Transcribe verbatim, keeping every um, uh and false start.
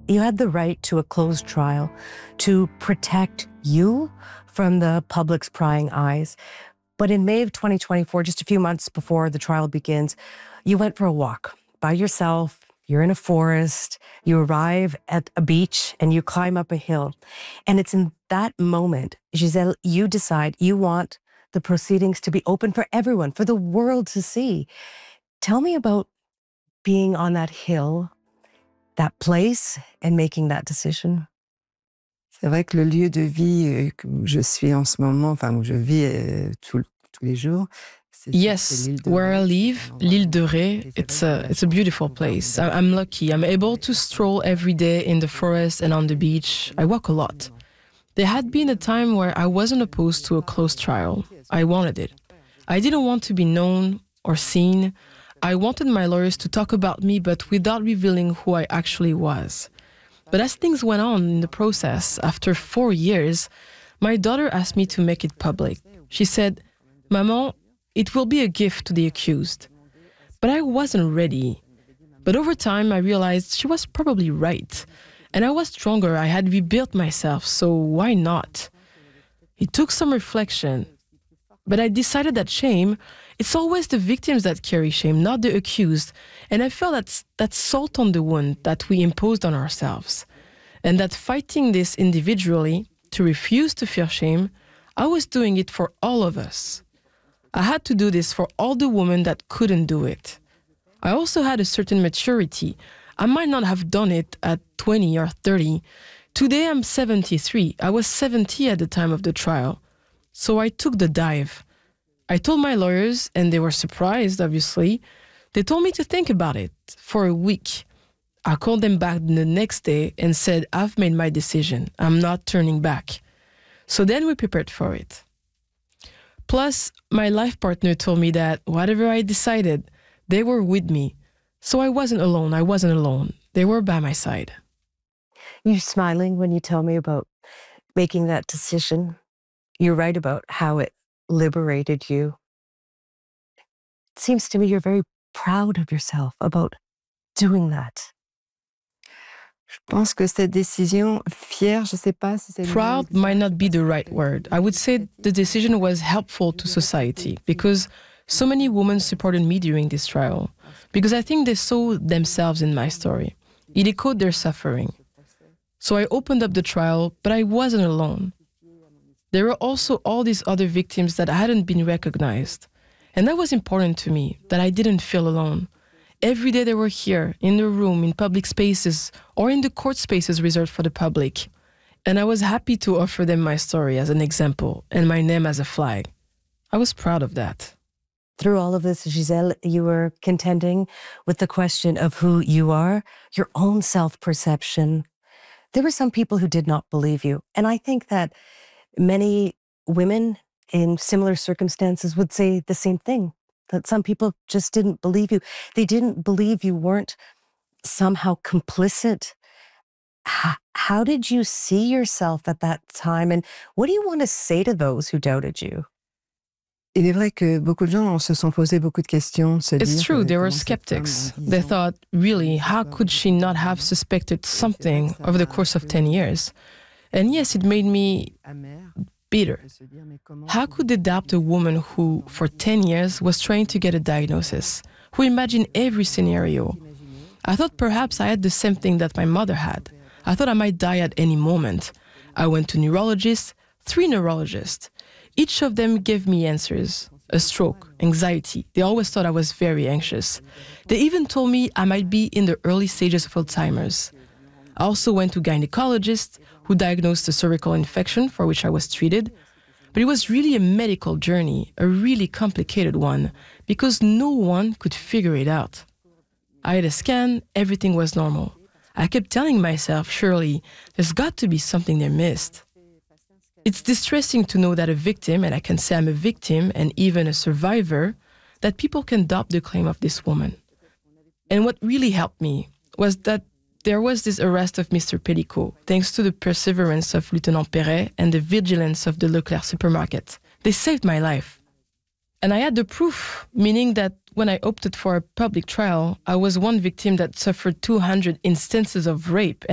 You had the right to a closed trial to protect you from the public's prying eyes. But in May of twenty twenty-four, just a few months before the trial begins, you went for a walk by yourself. You're in a forest. You arrive at a beach and you climb up a hill. And it's in that moment, Gisèle, you decide you want the proceedings to be open for everyone, for the world to see. Tell me about being on that hill, that place, and making that decision. C'est vrai que le lieu de vie où je suis en ce moment, enfin où je vis euh, tout, tous les jours. Yes, where I live, l'île de Ré, it's a, it's a beautiful place. I- I'm lucky. I'm able to stroll every day in the forest and on the beach. I walk a lot. There had been a time where I wasn't opposed to a closed trial. I wanted it. I didn't want to be known or seen. I wanted my lawyers to talk about me, but without revealing who I actually was. But as things went on in the process, after four years, my daughter asked me to make it public. She said, "Maman, it will be a gift to the accused." But I wasn't ready. But over time, I realized she was probably right. And I was stronger. I had rebuilt myself, so why not? It took some reflection. But I decided that shame, it's always the victims that carry shame, not the accused. And I felt that, that salt on the wound that we imposed on ourselves. And that fighting this individually, to refuse to feel shame, I was doing it for all of us. I had to do this for all the women that couldn't do it. I also had a certain maturity. I might not have done it at twenty or thirty. Today I'm seventy-three. I was seventy at the time of the trial. So I took the dive. I told my lawyers, and they were surprised, obviously. They told me to think about it for a week. I called them back the next day and said, "I've made my decision. I'm not turning back." So then we prepared for it. Plus, my life partner told me that whatever I decided, they were with me. So I wasn't alone. I wasn't alone. They were by my side. You smiling when you tell me about making that decision. You're right about how it liberated you. It seems to me you're very proud of yourself about doing that. Je pense que cette décision, fière, je sais pas si c'est... Proud might not be the right word. I would say the decision was helpful to society because so many women supported me during this trial. Because I think they saw themselves in my story. It echoed their suffering. So I opened up the trial, but I wasn't alone. There were also all these other victims that hadn't been recognized. And that was important to me, that I didn't feel alone. Every day they were here, in the room, in public spaces, or in the court spaces reserved for the public. And I was happy to offer them my story as an example and my name as a flag. I was proud of that. Through all of this, Gisèle, you were contending with the question of who you are, your own self-perception. There were some people who did not believe you. And I think that many women in similar circumstances would say the same thing, that some people just didn't believe you. They didn't believe you weren't somehow complicit. How, how did you see yourself at that time? And what do you want to say to those who doubted you? Il est vrai que beaucoup de gens se sont posé beaucoup de questions. Se It's dire, true, euh, there were comment cette skeptics. femme, en They dix ans, thought, really, how could she not have suspected something over the course of ten years? And yes, it made me amère, bitter. de se dire, mais comment How could they doubt a woman who, for ten years, was trying to get a diagnosis, who imagined every scenario? I thought perhaps I had the same thing that my mother had. I thought I might die at any moment. I went to neurologists, three neurologists. Each of them gave me answers. A stroke, anxiety. They always thought I was very anxious. They even told me I might be in the early stages of Alzheimer's. I also went to gynecologists who diagnosed a cervical infection for which I was treated. But it was really a medical journey, a really complicated one, because no one could figure it out. I had a scan, everything was normal. I kept telling myself, surely, there's got to be something they missed. It's distressing to know that a victim, and I can say I'm a victim and even a survivor, that people can doubt the claim of this woman. And what really helped me was that there was this arrest of Mister Pellicot, thanks to the perseverance of Lieutenant Perret and the vigilance of the Leclerc supermarket. They saved my life. And I had the proof, meaning that when I opted for a public trial, I was one victim that suffered two hundred instances of rape.